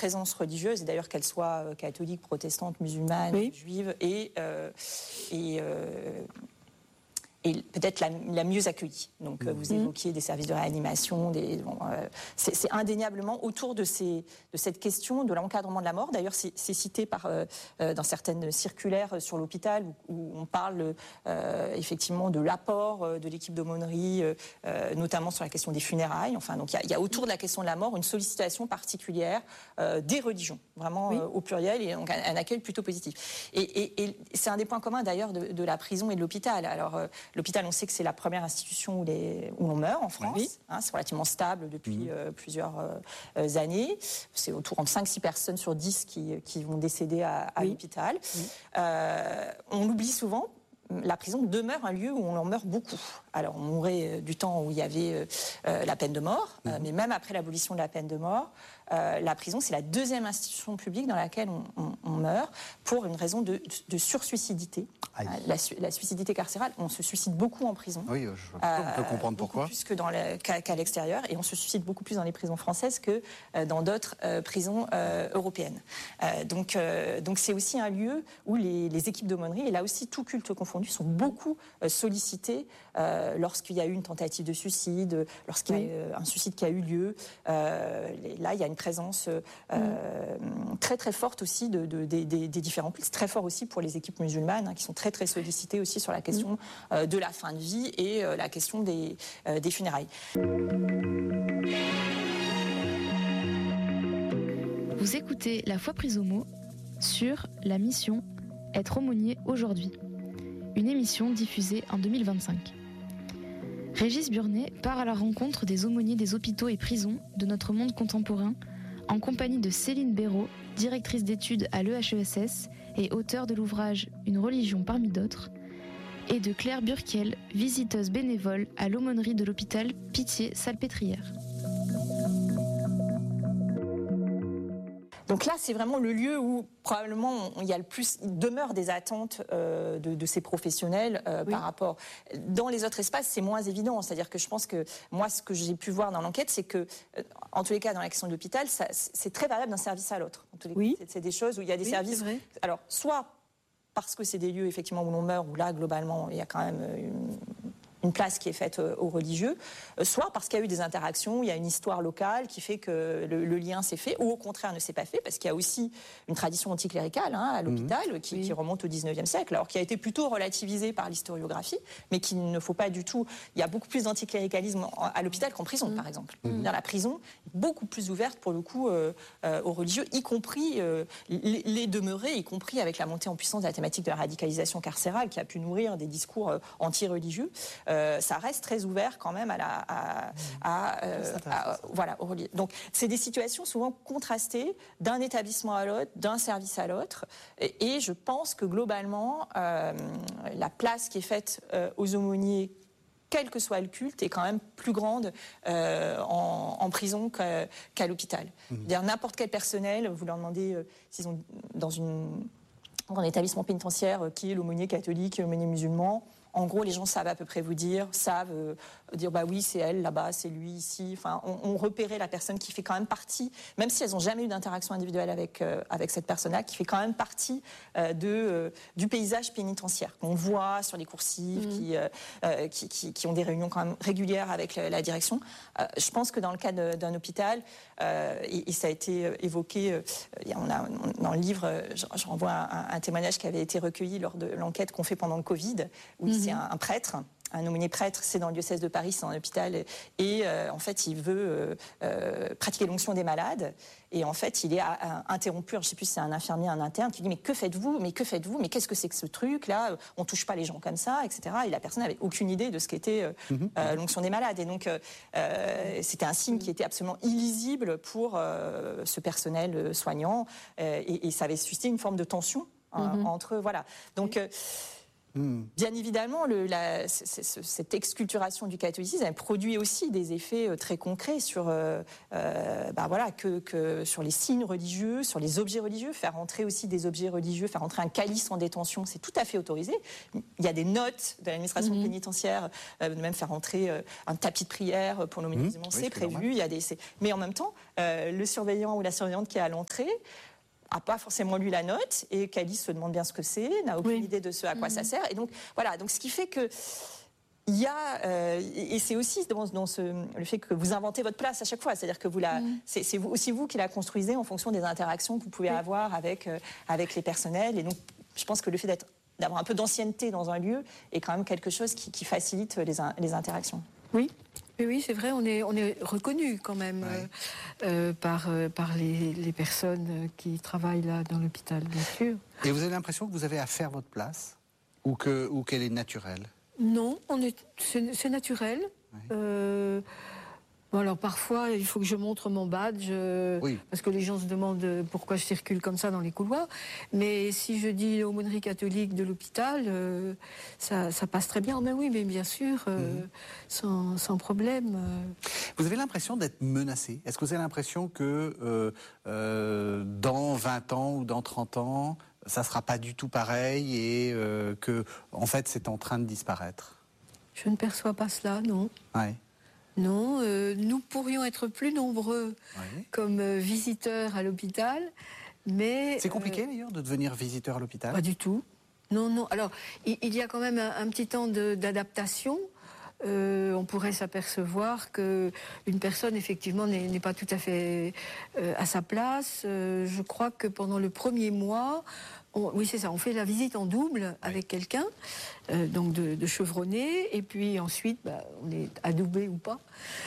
présence religieuse, et d'ailleurs qu'elle soit catholique, protestante, musulmane, juive, et peut-être la mieux accueillie. Donc vous évoquiez des services de réanimation, c'est indéniablement autour de cette question de l'encadrement de la mort. D'ailleurs, c'est cité dans certaines circulaires sur l'hôpital où on parle effectivement de l'apport de l'équipe d'aumônerie, notamment sur la question des funérailles. Enfin, donc il y a autour de la question de la mort une sollicitation particulière des religions, vraiment au pluriel, et donc un accueil plutôt positif. Et c'est un des points communs d'ailleurs de la prison et de l'hôpital. Alors l'hôpital, on sait que c'est la première institution où on meurt en France. C'est relativement stable depuis plusieurs années. C'est autour de 5-6 personnes sur 10 qui vont décéder à l'hôpital. On l'oublie souvent. La prison demeure un lieu où on en meurt beaucoup. Alors, on mourait du temps où il y avait la peine de mort, mais même après l'abolition de la peine de mort, la prison, c'est la deuxième institution publique dans laquelle on meurt pour une raison de sursuicidité. La suicidité carcérale, on se suicide beaucoup en prison. Oui, on peut comprendre pourquoi. Plus que qu'à l'extérieur, et on se suicide beaucoup plus dans les prisons françaises que dans d'autres prisons européennes. Donc c'est aussi un lieu où les équipes d'aumônerie, et là aussi tout culte confondu, sont beaucoup sollicitées lorsqu'il y a eu une tentative de suicide, lorsqu'il y a un suicide qui a eu lieu. Là, il y a une présence très très forte aussi des différents cultes, très fort aussi pour les équipes musulmanes, qui sont très très sollicitées aussi sur la question de la fin de vie et la question des funérailles. Vous écoutez La Foi prise au mot sur la mission Être aumônier aujourd'hui, une émission diffusée en 2025. Régis Burnet part à la rencontre des aumôniers des hôpitaux et prisons de notre monde contemporain en compagnie de Céline Béraud, directrice d'études à l'EHESS et auteure de l'ouvrage Une religion parmi d'autres, et de Claire Burkiel, visiteuse bénévole à l'aumônerie de l'hôpital Pitié-Salpêtrière. Donc là, c'est vraiment le lieu où probablement il demeure des attentes de ces professionnels par rapport. Dans les autres espaces, c'est moins évident. C'est-à-dire que je pense que moi, ce que j'ai pu voir dans l'enquête, c'est que, en tous les cas, dans la question de l'hôpital, c'est très variable d'un service à l'autre. En tous les cas, c'est des choses où il y a des services. Alors, soit parce que c'est des lieux effectivement où l'on meurt, où là, globalement, il y a quand même une place qui est faite aux religieux, soit parce qu'il y a eu des interactions, il y a une histoire locale qui fait que le lien s'est fait, ou au contraire ne s'est pas fait, parce qu'il y a aussi une tradition anticléricale à l'hôpital qui remonte au 19e siècle, alors qui a été plutôt relativisée par l'historiographie, mais qu'il ne faut pas du tout. Il y a beaucoup plus d'anticléricalisme à l'hôpital qu'en prison, par exemple. Dans la prison, beaucoup plus ouverte pour le coup aux religieux, y compris les demeurés, y compris avec la montée en puissance de la thématique de la radicalisation carcérale qui a pu nourrir des discours anti-religieux. Ça reste très ouvert quand même aux religieux. Donc c'est des situations souvent contrastées d'un établissement à l'autre, d'un service à l'autre, et je pense que globalement la place qui est faite aux aumôniers, quel que soit le culte, est quand même plus grande en prison qu'à l'hôpital. C'est-à-dire n'importe quel personnel, vous leur demandez s'ils ont dans un établissement pénitentiaire qui est l'aumônier catholique, l'aumônier musulman. En gros, les gens savent à peu près savent dire bah oui, c'est elle là-bas, c'est lui ici. Enfin, on repérait la personne qui fait quand même partie, même si elles n'ont jamais eu d'interaction individuelle avec cette personne-là, qui fait quand même partie du paysage pénitentiaire qu'on voit sur les coursives, qui ont des réunions quand même régulières avec la direction. Je pense que dans le cas d'un hôpital, et ça a été évoqué, dans le livre, je renvoie un témoignage qui avait été recueilli lors de l'enquête qu'on fait pendant le Covid, où c'est un prêtre, un aumônier prêtre, c'est dans le diocèse de Paris, c'est dans l'hôpital, et en fait il veut pratiquer l'onction des malades, et en fait il est interrompu, je ne sais plus si c'est un infirmier, un interne, qui dit mais que faites-vous, mais qu'est-ce que c'est que ce truc là, on touche pas les gens comme ça, etc. Et la personne n'avait aucune idée de ce qu'était l'onction des malades, et donc c'était un signe qui était absolument illisible pour ce personnel soignant, et ça avait suscité une forme de tension entre, voilà. Donc Bien évidemment, cette exculturation du catholicisme elle produit aussi des effets très concrets sur, que sur les signes religieux, sur les objets religieux. Faire entrer aussi des objets religieux, faire entrer un calice en détention, c'est tout à fait autorisé. Il y a des notes de l'administration pénitentiaire, de même faire entrer un tapis de prière pour nos musulmans, c'est prévu. Il y a mais en même temps, le surveillant ou la surveillante qui est à l'entrée n'a pas forcément lu la note, et Calice se demande bien ce que c'est, n'a aucune idée de ce à quoi ça sert. Et donc, voilà, donc ce qui fait que il y a, et c'est aussi dans le fait que vous inventez votre place à chaque fois, c'est-à-dire que c'est aussi vous qui la construisez en fonction des interactions que vous pouvez avoir avec les personnels. Et donc, je pense que le fait d'avoir un peu d'ancienneté dans un lieu est quand même quelque chose qui facilite les interactions. Oui, c'est vrai, on est reconnu quand même par les personnes qui travaillent là dans l'hôpital, bien sûr. Et vous avez l'impression que vous avez à faire votre place ou qu'elle est naturelle? Non, c'est naturel. Oui. Bon, alors parfois, il faut que je montre mon badge, parce que les gens se demandent pourquoi je circule comme ça dans les couloirs. Mais si je dis l'aumônerie catholique de l'hôpital, ça passe très bien. Mais oui, mais bien sûr, sans problème. Vous avez l'impression d'être menacé? Est-ce que vous avez l'impression que dans 20 ans ou dans 30 ans, ça ne sera pas du tout pareil et que, en fait, c'est en train de disparaître? Je ne perçois pas cela, non. Ouais. Non, nous pourrions être plus nombreux comme visiteurs à l'hôpital, mais... C'est compliqué d'ailleurs de devenir visiteur à l'hôpital? Pas du tout. Non. Alors, il y a quand même un petit temps d'adaptation. On pourrait s'apercevoir qu'une personne, effectivement, n'est pas tout à fait à sa place. Je crois que pendant le premier mois... Oui, c'est ça, on fait la visite en double avec quelqu'un, donc de chevronné, et puis ensuite, on est adoubé ou pas.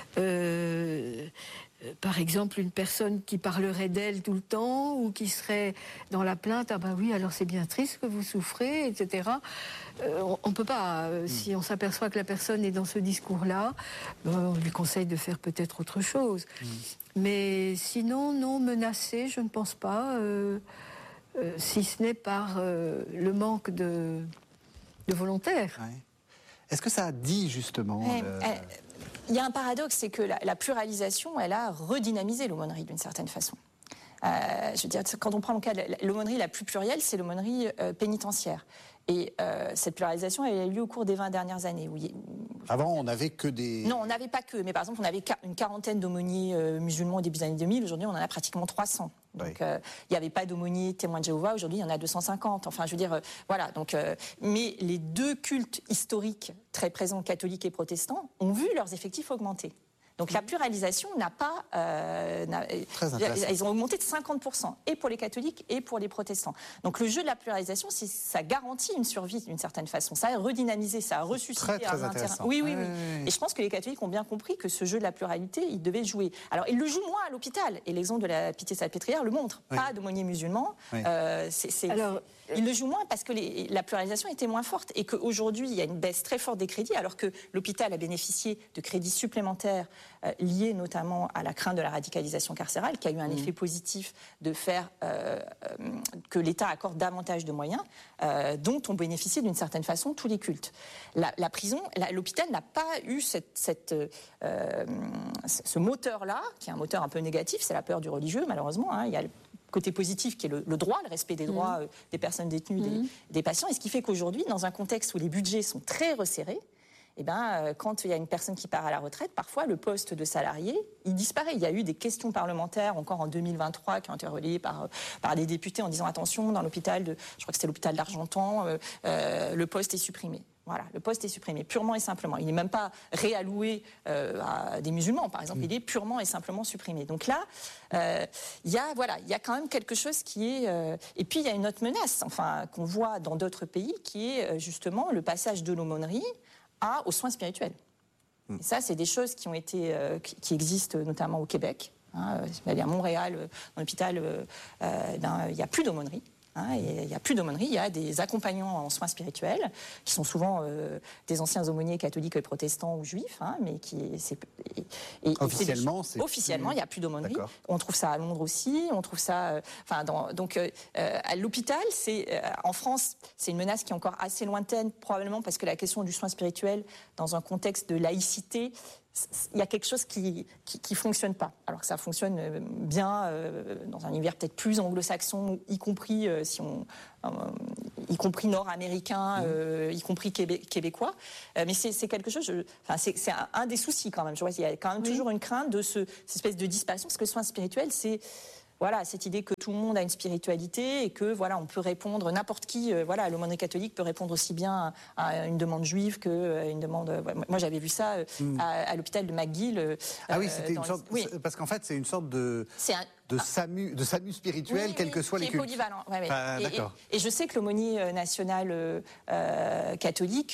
Par exemple, une personne qui parlerait d'elle tout le temps, ou qui serait dans la plainte, ah oui, alors c'est bien triste que vous souffrez, etc. On ne peut pas, si on s'aperçoit que la personne est dans ce discours-là, on lui conseille de faire peut-être autre chose. Mais sinon, non, menacé, je ne pense pas... si ce n'est par le manque de volontaires. Ouais. Est-ce que ça a dit justement... Il y a un paradoxe, c'est que la pluralisation, elle a redynamisé l'aumônerie d'une certaine façon. Je veux dire, quand on prend le cas de l'aumônerie la plus plurielle, c'est l'aumônerie pénitentiaire. Et cette pluralisation, elle a eu lieu au cours des 20 dernières années. Avant, on n'avait que des... Non, on n'avait pas que. Mais par exemple, on avait une quarantaine d'aumôniers musulmans au début des années 2000. Aujourd'hui, on en a pratiquement 300. Donc, il n'y avait pas d'aumôniers témoins de Jéhovah. Aujourd'hui, il y en a 250. Enfin, je veux dire, voilà. Donc, mais les deux cultes historiques très présents, catholiques et protestants, ont vu leurs effectifs augmenter. Donc la pluralisation n'a pas... ils ont augmenté de 50%, et pour les catholiques et pour les protestants. Donc le jeu de la pluralisation, ça garantit une survie d'une certaine façon. Ça a redynamisé, ça a ressuscité un intérêt. Oui. Et je pense que les catholiques ont bien compris que ce jeu de la pluralité, ils devaient jouer. Alors ils le jouent moins à l'hôpital, et l'exemple de la Pitié-Salpêtrière le montre. Pas d'aumôniers musulmans. Alors, ils le jouent moins parce que la pluralisation était moins forte, et qu'aujourd'hui, il y a une baisse très forte des crédits, alors que l'hôpital a bénéficié de crédits supplémentaires liés notamment à la crainte de la radicalisation carcérale, qui a eu un effet positif de faire que l'État accorde davantage de moyens, dont ont bénéficié d'une certaine façon tous les cultes. La prison, l'hôpital n'a pas eu ce moteur-là, qui est un moteur un peu négatif, c'est la peur du religieux, malheureusement. Il y a le côté positif qui est le droit, le respect des droits des personnes détenues, des patients, et ce qui fait qu'aujourd'hui, dans un contexte où les budgets sont très resserrés, quand il y a une personne qui part à la retraite, parfois le poste de salarié, il disparaît. Il y a eu des questions parlementaires encore en 2023 qui ont été relayées par des députés en disant attention, dans l'hôpital je crois que c'était l'hôpital d'Argentan, le poste est supprimé. Voilà, le poste est supprimé, purement et simplement. Il n'est même pas réalloué à des musulmans, par exemple. Il est purement et simplement supprimé. Donc là, il y a quand même quelque chose qui est... Et puis, il y a une autre menace, qu'on voit dans d'autres pays, qui est justement le passage de l'aumônerie aux soins spirituels. Et ça, c'est des choses qui ont été, qui existent notamment au Québec. À Montréal, dans l'hôpital, il n'y a plus d'aumônerie. Et il n'y a plus d'aumônerie, il y a des accompagnants en soins spirituels, qui sont souvent des anciens aumôniers catholiques, protestants ou juifs, mais officiellement, il n'y a plus d'aumônerie. On trouve ça à Londres aussi, on trouve ça... à l'hôpital, en France, c'est une menace qui est encore assez lointaine, probablement parce que la question du soin spirituel, dans un contexte de laïcité, il y a quelque chose qui fonctionne pas. Alors que ça fonctionne bien dans un univers peut-être plus anglo-saxon, y compris y compris nord-américain, y compris québécois. Mais c'est quelque chose. C'est un des soucis quand même. Je vois, il y a quand même toujours une crainte de cette espèce de disparition, parce que le soin spirituel, c'est cette idée que tout le monde a une spiritualité et que on peut répondre, n'importe qui, l'aumônerie catholique peut répondre aussi bien à une demande juive que une demande. Moi, j'avais vu ça à l'hôpital de McGill. C'était une sorte. Oui. Parce qu'en fait, c'est une sorte de SAMU spirituel, quels que soient les cultes. Polyvalent. D'accord. Et je sais que l'aumônier national catholique,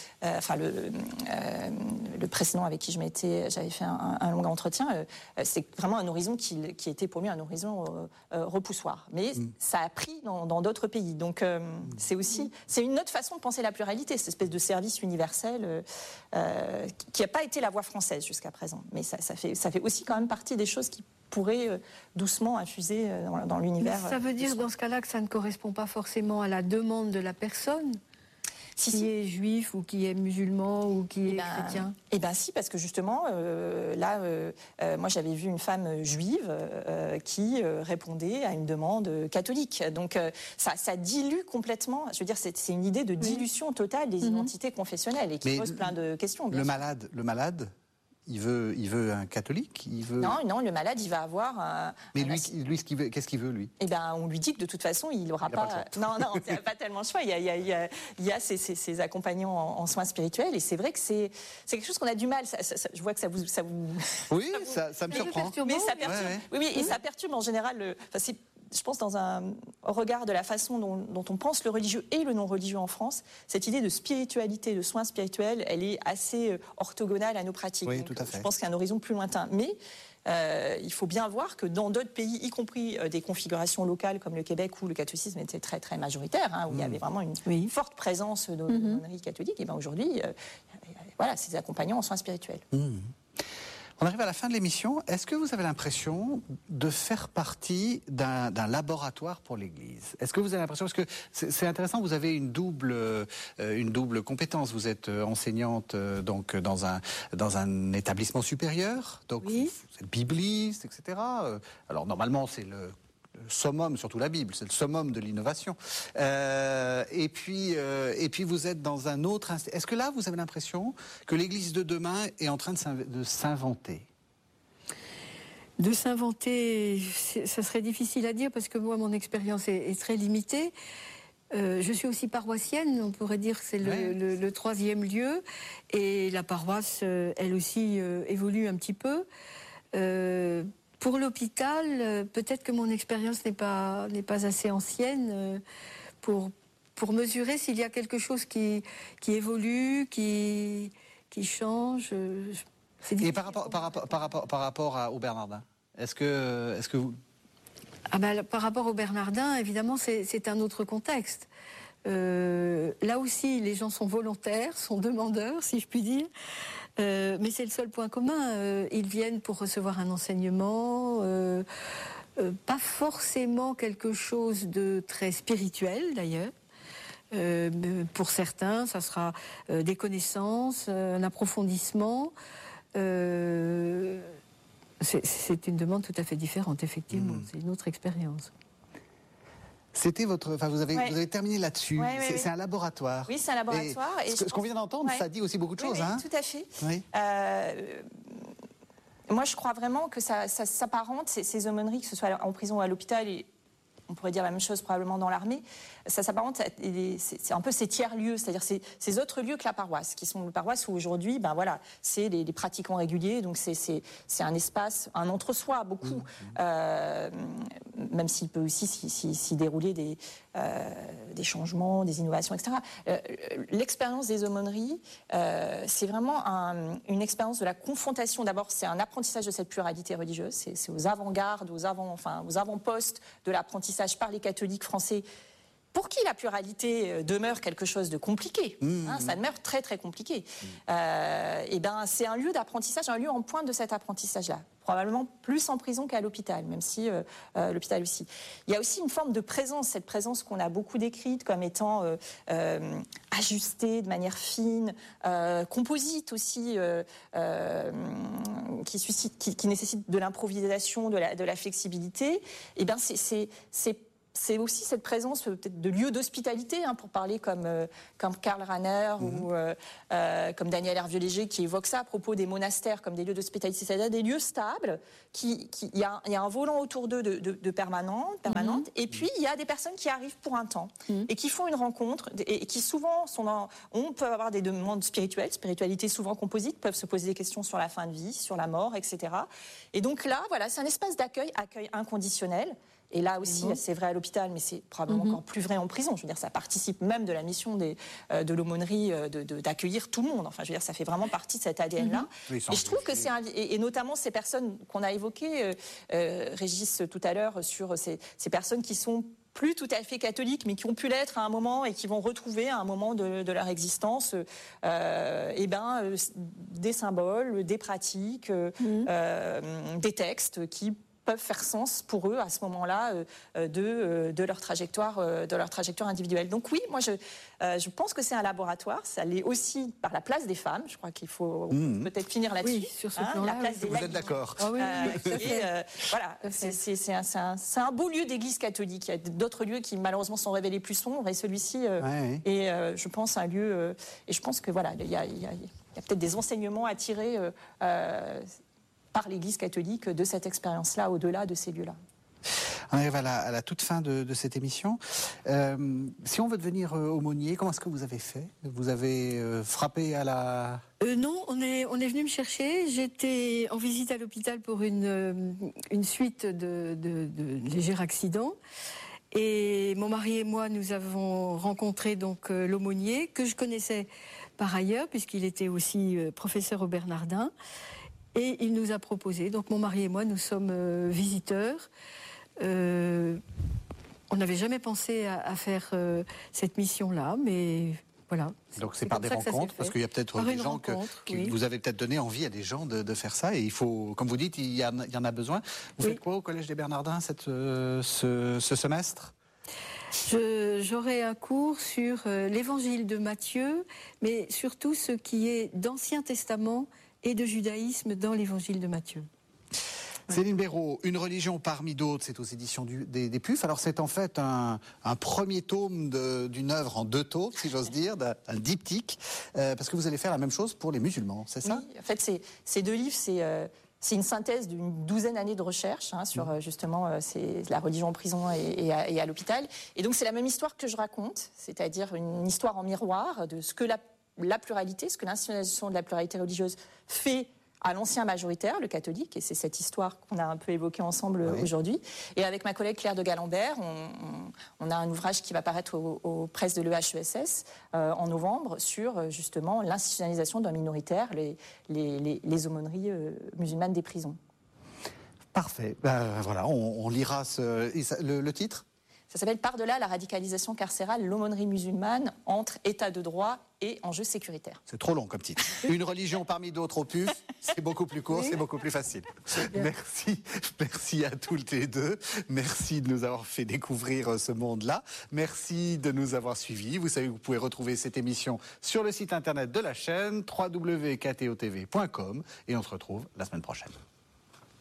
le précédent avec qui j'avais fait un long entretien, c'est vraiment un horizon qui était pour lui un horizon repoussoir. Mais ça a pris dans d'autres pays. Donc c'est une autre façon de penser la pluralité, cette espèce de service universel qui n'a pas été la voie française jusqu'à présent. Mais ça fait aussi quand même partie des choses qui pourraient doucement infuser dans l'univers. Ça veut dire dans ce cas-là que ça ne correspond pas forcément à la demande de la personne qui est juif ou qui est musulman ou qui est chrétien? Eh bien si, parce que justement, moi j'avais vu une femme juive qui répondait à une demande catholique. Donc ça dilue complètement, je veux dire, c'est une idée de dilution totale des identités confessionnelles et qui pose plein de questions. Le malade il veut un catholique, Non, le malade, il va avoir Mais lui, qu'est-ce qu'il veut, lui? Eh bien, on lui dit que de toute façon, il n'aura pas... Non, c'est pas tellement le choix. Il y a ces accompagnants en soins spirituels, et c'est vrai que c'est quelque chose qu'on a du mal. Je vois que ça vous... Oui, ça me surprend. Mais ça perturbe. Oui, et ça perturbe en général... Je pense au regard de la façon dont on pense le religieux et le non-religieux en France, cette idée de spiritualité, de soins spirituels, elle est assez orthogonale à nos pratiques. Oui, tout à fait. Je pense qu'il y a un horizon plus lointain. Mais il faut bien voir que dans d'autres pays, y compris des configurations locales comme le Québec, où le catholicisme était très, très majoritaire, où il y avait vraiment une forte présence de l'aumônerie catholique, et bien aujourd'hui, c'est des accompagnants en soins spirituels. On arrive à la fin de l'émission. Est-ce que vous avez l'impression de faire partie d'un laboratoire pour l'Église? Est-ce que vous avez l'impression, parce que c'est intéressant, vous avez une double compétence. Vous êtes enseignante donc dans un établissement supérieur, donc vous êtes bibliste, etc. Alors normalement c'est le summum, surtout la Bible, c'est le summum de l'innovation. Et puis vous êtes dans un autre... Est-ce que là, vous avez l'impression que l'Église de demain est en train de s'inventer? De s'inventer, ça serait difficile à dire, parce que moi, mon expérience est très limitée. Je suis aussi paroissienne, on pourrait dire que c'est le troisième lieu. Et la paroisse, elle aussi, évolue un petit peu. Pour l'hôpital, peut-être que mon expérience n'est pas assez ancienne pour mesurer s'il y a quelque chose qui évolue, qui change. Et par rapport au Bernardin, est-ce que vous... Par rapport au Bernardin, évidemment, c'est un autre contexte. Là aussi, les gens sont volontaires, sont demandeurs, si je puis dire. Mais c'est le seul point commun. Ils viennent pour recevoir un enseignement, pas forcément quelque chose de très spirituel d'ailleurs. Pour certains, ça sera des connaissances, un approfondissement. C'est une demande tout à fait différente, effectivement. C'est une autre expérience. C'était votre... Enfin, vous avez terminé là-dessus. C'est un laboratoire. Oui, c'est un laboratoire. Et ce qu'on vient d'entendre, ça dit aussi beaucoup de choses. Oui, tout à fait. Oui. Moi, je crois vraiment que ça s'apparente, ces aumôneries, que ce soit en prison ou à l'hôpital, et on pourrait dire la même chose probablement dans l'armée, ça s'apparente, c'est un peu ces tiers-lieux, c'est-à-dire ces autres lieux que la paroisse, qui sont les paroisses où aujourd'hui, c'est les pratiquants réguliers, donc c'est un espace, un entre-soi, beaucoup, même s'il peut aussi s'y dérouler des changements, des innovations, etc. L'expérience des aumôneries, c'est vraiment une expérience de la confrontation. D'abord, c'est un apprentissage de cette pluralité religieuse, c'est aux avant-gardes, aux avant-postes de l'apprentissage apprentissage par les catholiques français, pour qui la pluralité demeure quelque chose de compliqué, ça demeure très très compliqué, et ben c'est un lieu d'apprentissage, un lieu en pointe de cet apprentissage-là. Probablement plus en prison qu'à l'hôpital, même si l'hôpital aussi. Il y a aussi une forme de présence, cette présence qu'on a beaucoup décrite comme étant ajustée de manière fine, composite aussi, qui nécessite de l'improvisation, de la flexibilité. Et ben c'est aussi cette présence peut-être de lieux d'hospitalité, pour parler comme Karl Rahner ou comme Daniel Hervieux-Léger qui évoque ça à propos des monastères comme des lieux d'hospitalité, c'est-à-dire des lieux stables, il y a un volant autour d'eux de permanente, et puis il y a des personnes qui arrivent pour un temps et qui font une rencontre et qui souvent on peut avoir des demandes spiritualité souvent composite, peuvent se poser des questions sur la fin de vie, sur la mort, etc. Et donc là, voilà, c'est un espace d'accueil inconditionnel. Et là aussi, c'est vrai à l'hôpital, mais c'est probablement encore plus vrai en prison. Je veux dire, ça participe même de la mission de l'aumônerie d'accueillir tout le monde. Enfin, je veux dire, ça fait vraiment partie de cet ADN-là. Et je trouve que et notamment ces personnes qu'on a évoquées, Régis tout à l'heure, sur ces personnes qui sont plus tout à fait catholiques, mais qui ont pu l'être à un moment et qui vont retrouver à un moment de leur existence des symboles, des pratiques, des textes qui peuvent faire sens pour eux à ce moment-là de leur trajectoire individuelle. Donc oui, moi je pense que c'est un laboratoire. Ça l'est aussi par la place des femmes. Je crois qu'il faut peut-être finir là-dessus. Oui, sur ce plan-là, la place des vous êtes d'accord? Voilà, c'est un beau lieu d'église catholique. Il y a d'autres lieux qui malheureusement sont révélés plus sombres, et celui-ci est, je pense, un lieu. Et je pense que voilà, il y a peut-être des enseignements à tirer par l'Église catholique de cette expérience-là, au-delà de ces lieux-là. On arrive à la toute fin de cette émission. Si on veut devenir aumônier, comment est-ce que vous avez fait? Vous avez frappé à la... Non, on est venu me chercher. J'étais en visite à l'hôpital pour une suite de légers accidents. Et mon mari et moi, nous avons rencontré donc l'aumônier, que je connaissais par ailleurs, puisqu'il était aussi professeur au Bernardin. Et il nous a proposé, donc mon mari et moi, nous sommes visiteurs. On n'avait jamais pensé à faire cette mission-là, mais voilà. Donc c'est par des rencontres, parce qu'il y a peut-être des gens qui vous avez peut-être donné envie à des gens de faire ça, et il faut, comme vous dites, il y en a besoin. Vous faites quoi au Collège des Bernardins ce semestre? J'aurai un cours sur l'évangile de Matthieu, mais surtout ce qui est d'Ancien Testament et de judaïsme dans l'évangile de Matthieu. Céline Béraud, Une religion parmi d'autres, c'est aux éditions des PUF. Alors c'est en fait un premier tome d'une œuvre en 2 tomes, si j'ose dire, un diptyque, parce que vous allez faire la même chose pour les musulmans, c'est ça? Oui, en fait ces 2 livres, c'est une synthèse d'une 12aine d'années de recherche sur justement la religion en prison et à l'hôpital. Et donc c'est la même histoire que je raconte, c'est-à-dire une histoire en miroir de ce que la pluralité, ce que l'institutionnalisation de la pluralité religieuse fait à l'ancien majoritaire, le catholique, et c'est cette histoire qu'on a un peu évoquée ensemble aujourd'hui. Et avec ma collègue Claire de Galambert, on a un ouvrage qui va paraître aux presses de l'EHESS en novembre sur justement l'institutionnalisation d'un minoritaire, les aumôneries musulmanes des prisons. Parfait. Voilà, on lira le titre. Ça s'appelle « Par-delà la radicalisation carcérale, l'aumônerie musulmane entre état de droit et enjeux sécuritaires ». C'est trop long comme titre. Une religion parmi d'autres au PUF, c'est beaucoup plus court, c'est beaucoup plus facile. Merci à toutes les deux. Merci de nous avoir fait découvrir ce monde-là. Merci de nous avoir suivis. Vous savez que vous pouvez retrouver cette émission sur le site internet de la chaîne www.ktotv.com, et on se retrouve la semaine prochaine.